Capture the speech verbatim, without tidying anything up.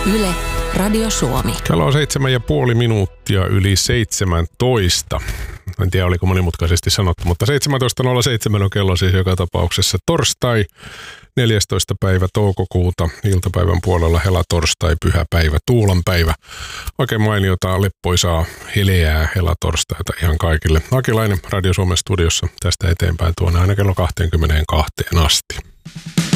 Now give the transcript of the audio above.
Yle, Radio Suomi. Kello on seitsemän ja puoli minuuttia yli seitsemäntoista. En tiedä, oliko monimutkaisesti sanottu, mutta seitsemäntoista nolla seitsemän on kello siis joka tapauksessa torstai, neljästoista päivä toukokuuta, iltapäivän puolella helatorstai, pyhäpäivä, tuulanpäivä. Oikein mainiota, leppoisaa, heleää helatorstaita ihan kaikille. Akilainen Radio Suomen studiossa tästä eteenpäin tuonne aina kello kaksikymmentäkaksi asti.